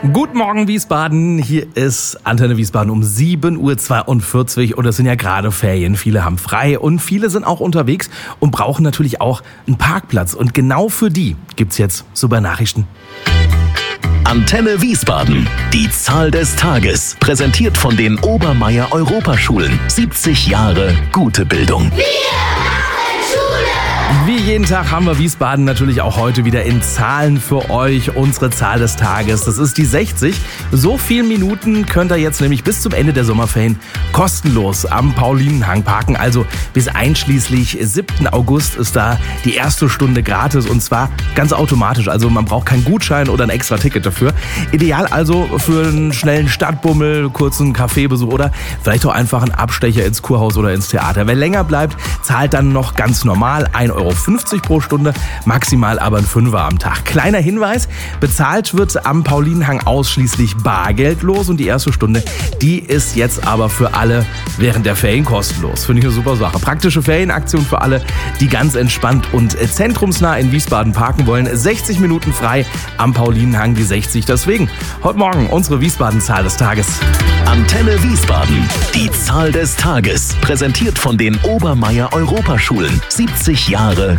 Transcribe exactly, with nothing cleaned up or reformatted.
Guten Morgen Wiesbaden, hier ist Antenne Wiesbaden um sieben Uhr zweiundvierzig und es sind ja gerade Ferien. Viele haben frei und viele sind auch unterwegs und brauchen natürlich auch einen Parkplatz. Und genau für die gibt's jetzt super Nachrichten. Antenne Wiesbaden. Die Zahl des Tages. Präsentiert von den Obermeier Europaschulen. siebzig Jahre gute Bildung. Wie jeden Tag haben wir Wiesbaden natürlich auch heute wieder in Zahlen für euch. Unsere Zahl des Tages, das ist die sechzig. So viele Minuten könnt ihr jetzt nämlich bis zum Ende der Sommerferien kostenlos am Paulinenhang parken. Also bis einschließlich siebten August ist da die erste Stunde gratis und zwar ganz automatisch. Also man braucht keinen Gutschein oder ein extra Ticket dafür. Ideal also für einen schnellen Stadtbummel, kurzen Kaffeebesuch oder vielleicht auch einfach einen Abstecher ins Kurhaus oder ins Theater. Wer länger bleibt, zahlt dann noch ganz normal ein Euro fünfzig pro Stunde, maximal aber ein Fünfer am Tag. Kleiner Hinweis, bezahlt wird am Paulinenhang ausschließlich bargeldlos und die erste Stunde, die ist jetzt aber für alle während der Ferien kostenlos. Finde ich eine super Sache. Praktische Ferienaktion für alle, die ganz entspannt und zentrumsnah in Wiesbaden parken wollen. sechzig Minuten frei am Paulinenhang, die sechzig. Deswegen heute Morgen unsere Wiesbaden-Zahl des Tages. Antenne Wiesbaden. Die Zahl des Tages. Präsentiert von den Obermeier Europaschulen. siebzig Jahre